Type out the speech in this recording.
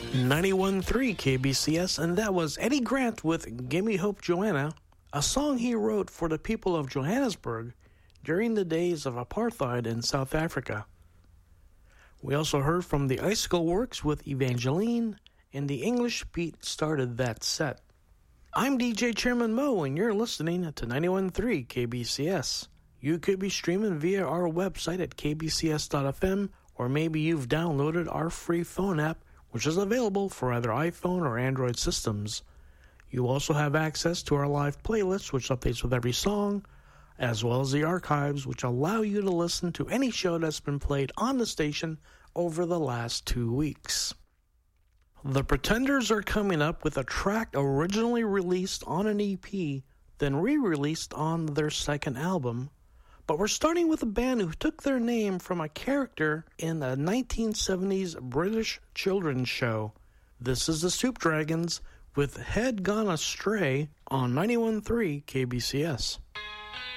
91.3 KBCS, and that was Eddie Grant with Gimme Hope Joanna, a song he wrote for the people of Johannesburg during the days of apartheid in South Africa. We also heard from the Icicle Works with Evangeline, and the English Beat started that set. I'm DJ Chairman Mo, and you're listening to 91.3 KBCS. You could be streaming via our website at kbcs.fm, or maybe you've downloaded our free phone app, which is available for either iPhone or Android systems. You also have access to our live playlist, which updates with every song, as well as the archives, which allow you to listen to any show that's been played on the station over the last 2 weeks. The Pretenders are coming up with a track originally released on an EP, then re-released on their second album. But we're starting with a band who took their name from a character in a 1970s British children's show. This is the Soup Dragons with Head Gone Astray on 91.3 KBCS.